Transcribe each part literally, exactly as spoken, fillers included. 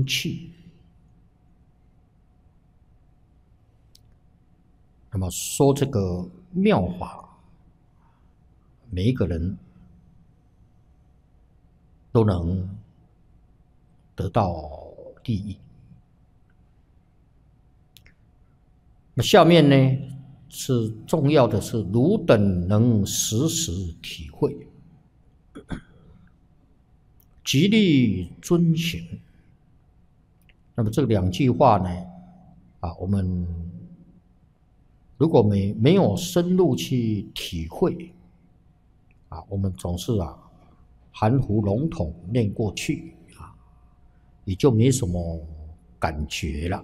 根器。那么说这个妙法，每一个人都能得到利益。那下面呢，是重要的是汝等能时时体会，极力遵行。那么这两句话呢，啊，我们如果没没有深入去体会，啊，我们总是啊含糊笼统念过去啊，也就没什么感觉了。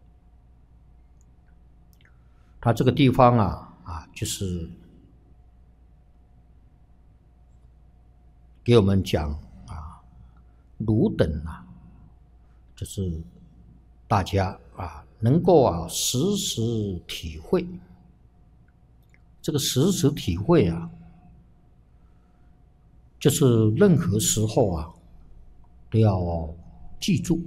他这个地方啊啊，就是给我们讲啊，汝等啊，就是大家啊，能够啊时时体会。这个时时体会啊，就是任何时候啊都要记住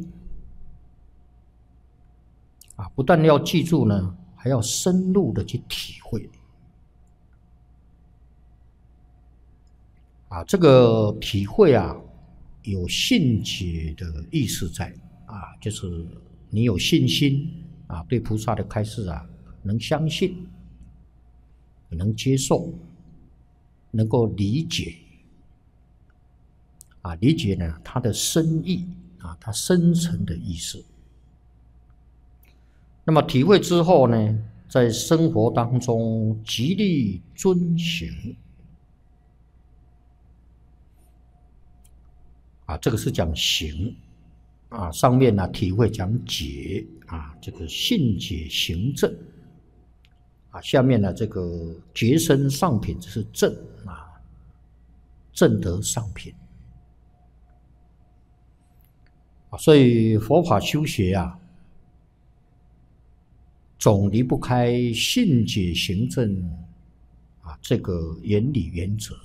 啊，不但要记住呢，还要深入的去体会啊。这个体会啊，有信解的意思在啊，就是你有信心啊，对菩萨的开示啊，能相信，能接受，能够理解啊，理解呢它的深意啊，它深层的意思。那么体会之后呢，在生活当中极力遵行啊，这个是讲行啊，上面呢体会讲解啊，这个信解行证啊，下面呢这个觉生上品是正啊，正得上品啊，所以佛法修学啊，总离不开信解行证啊这个原理原则。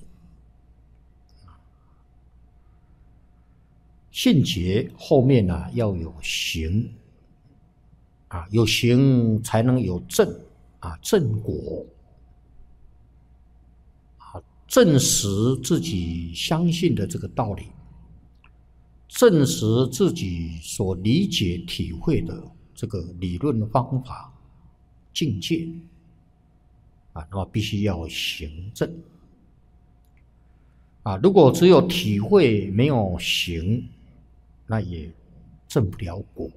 信解后面呢、啊、要有行啊，有行才能有正啊，正果啊，证实自己相信的这个道理，证实自己所理解体会的这个理论方法境界啊，那么必须要行证啊，如果只有体会没有行，那也证不了果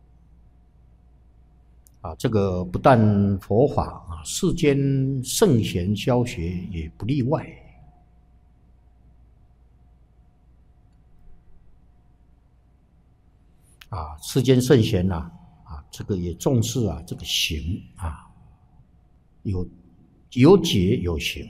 啊！这个不但佛法啊，世间圣贤教学也不例外啊！世间圣贤呐、啊，啊，这个也重视啊，这个行啊，有有解有行。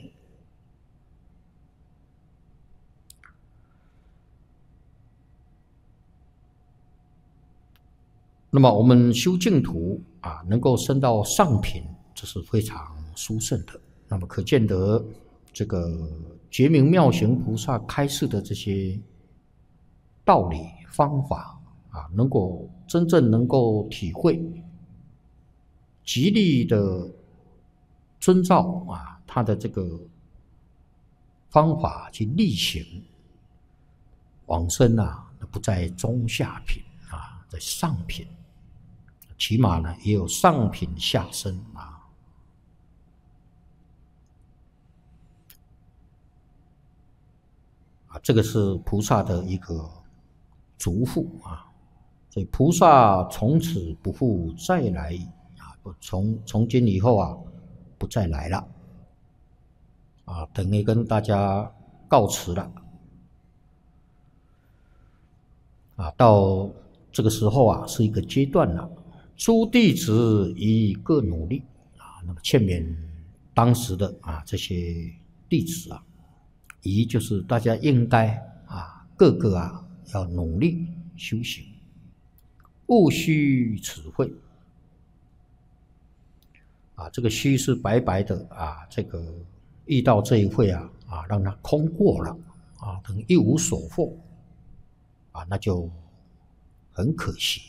那么我们修净土啊，能够升到上品，这是非常殊胜的。那么可见得这个觉明妙行菩萨开示的这些道理方法啊，能够真正能够体会，极力的遵照啊他的这个方法去力行，往生啊不在中下品啊，在上品。起码呢，也有上品下生啊。啊，这个是菩萨的一个嘱咐啊。所以菩萨从此不复再来啊，从从今以后啊，不再来了啊，等于跟大家告辞了啊。到这个时候啊，是一个阶段了。诸弟子宜各努力啊，那么劝勉当时的啊这些弟子啊，宜就是大家应该啊各个啊要努力修行，勿虚此会啊，这个虚是白白的啊，这个遇到这一会啊啊让它空过了啊，等于一无所获啊，那就很很可惜。